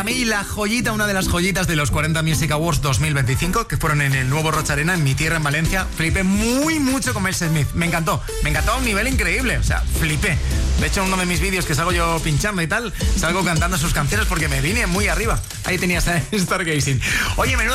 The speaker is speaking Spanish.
mí la joyita, una de las joyitas de los 40 Music Awards 2025, que fueron en el Nuevo Rocha Arena, en mi tierra, en Valencia. Flipé mucho con Mel Smith. Me encantó a un nivel increíble. O sea, flipé. De hecho, en uno de mis vídeos que salgo yo pinchando y tal, salgo cantando sus canciones porque me vine muy arriba. Ahí tenías Stargazing. Oye, menuda